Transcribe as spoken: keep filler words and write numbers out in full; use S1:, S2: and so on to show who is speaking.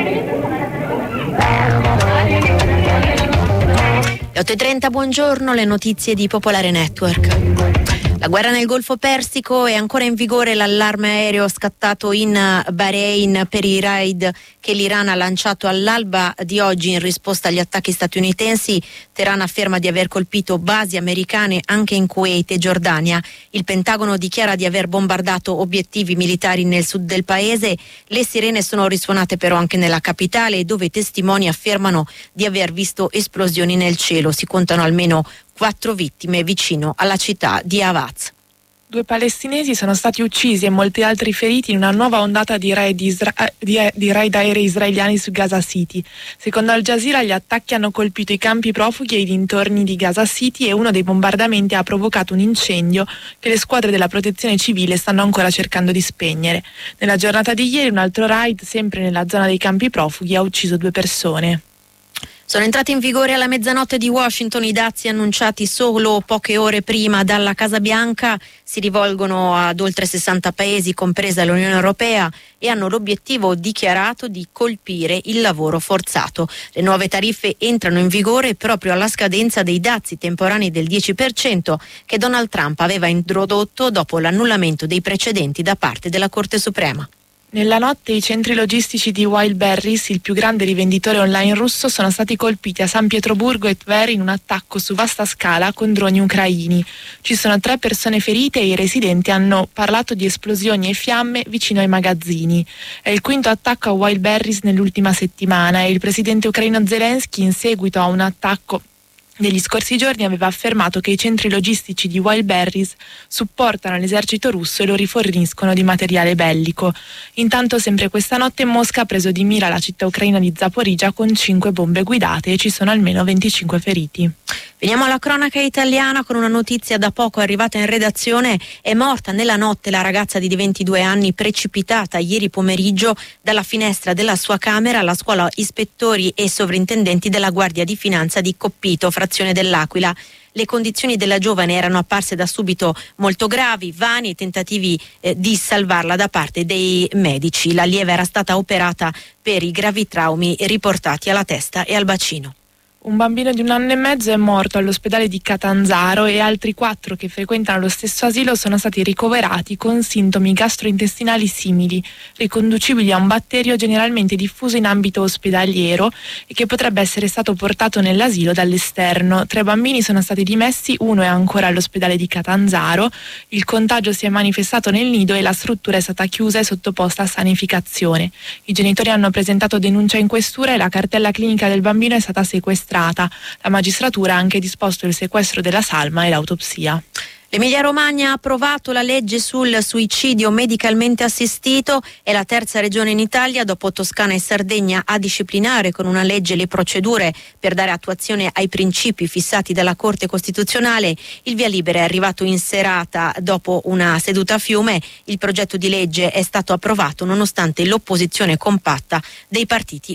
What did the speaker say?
S1: otto e trenta, buongiorno, le notizie di Popolare Network. La guerra nel Golfo Persico, è ancora in vigore l'allarme aereo scattato in Bahrain per i raid che l'Iran ha lanciato all'alba di oggi in risposta agli attacchi statunitensi. Teheran afferma di aver colpito basi americane anche in Kuwait e Giordania. Il Pentagono dichiara di aver bombardato obiettivi militari nel sud del paese. Le sirene sono risuonate però anche nella capitale, dove testimoni affermano di aver visto esplosioni nel cielo. Si contano almeno quattro vittime vicino alla città di Avaz.
S2: Due palestinesi sono stati uccisi e molti altri feriti in una nuova ondata di raid, isra- di, di raid aerei israeliani su Gaza City. Secondo Al Jazeera, gli attacchi hanno colpito i campi profughi e i dintorni di Gaza City e uno dei bombardamenti ha provocato un incendio che le squadre della protezione civile stanno ancora cercando di spegnere. Nella giornata di ieri un altro raid, sempre nella zona dei campi profughi, ha ucciso due persone.
S1: Sono entrati in vigore alla mezzanotte di Washington i dazi annunciati solo poche ore prima dalla Casa Bianca. Si rivolgono ad oltre sessanta paesi, compresa l'Unione Europea, e hanno l'obiettivo dichiarato di colpire il lavoro forzato. Le nuove tariffe entrano in vigore proprio alla scadenza dei dazi temporanei del dieci per cento che Donald Trump aveva introdotto dopo l'annullamento dei precedenti da parte della Corte Suprema.
S2: Nella notte i centri logistici di Wildberries, il più grande rivenditore online russo, sono stati colpiti a San Pietroburgo e Tver in un attacco su vasta scala con droni ucraini. Ci sono tre persone ferite e i residenti hanno parlato di esplosioni e fiamme vicino ai magazzini. È il quinto attacco a Wildberries nell'ultima settimana e il presidente ucraino Zelensky, in seguito a un attacco negli scorsi giorni, aveva affermato che i centri logistici di Wildberries supportano l'esercito russo e lo riforniscono di materiale bellico. Intanto, sempre questa notte, Mosca ha preso di mira la città ucraina di Zaporizhzhia con cinque bombe guidate e ci sono almeno venticinque feriti.
S1: Veniamo alla cronaca italiana con una notizia da poco arrivata in redazione. È morta nella notte la ragazza di ventidue anni precipitata ieri pomeriggio dalla finestra della sua camera alla scuola ispettori e sovrintendenti della Guardia di Finanza di Coppito, frazione dell'Aquila. Le condizioni della giovane erano apparse da subito molto gravi, vani i tentativi eh, di salvarla da parte dei medici. L'allieva era stata operata per i gravi traumi riportati alla testa e al bacino.
S2: Un bambino di un anno e mezzo è morto all'ospedale di Catanzaro e altri quattro che frequentano lo stesso asilo sono stati ricoverati con sintomi gastrointestinali simili, riconducibili a un batterio generalmente diffuso in ambito ospedaliero e che potrebbe essere stato portato nell'asilo dall'esterno. Tre bambini sono stati dimessi, uno è ancora all'ospedale di Catanzaro. Il contagio si è manifestato nel nido e la struttura è stata chiusa e sottoposta a sanificazione. I genitori hanno presentato denuncia in questura e la cartella clinica del bambino è stata sequestrata. La magistratura ha anche disposto il sequestro della salma e l'autopsia.
S1: L'Emilia Romagna ha approvato la legge sul suicidio medicalmente assistito. È la terza regione in Italia, dopo Toscana e Sardegna, a disciplinare con una legge le procedure per dare attuazione ai principi fissati dalla Corte Costituzionale. Il via libera è arrivato in serata dopo una seduta a Fiume. Il progetto di legge è stato approvato nonostante l'opposizione compatta dei partiti